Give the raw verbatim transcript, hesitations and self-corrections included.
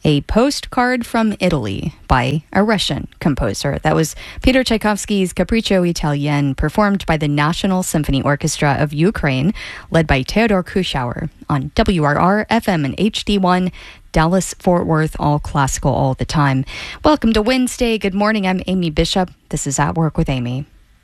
A Postcard from Italy by a Russian composer. That was Peter Tchaikovsky's Capriccio Italien, performed by the National Symphony Orchestra of Ukraine, led by Theodor Kuschauer, on W R R F M and H D one, Dallas, Fort Worth, all classical all the time. Welcome to Wednesday. Good morning. I'm Amy Bishop. This is At Work with Amy.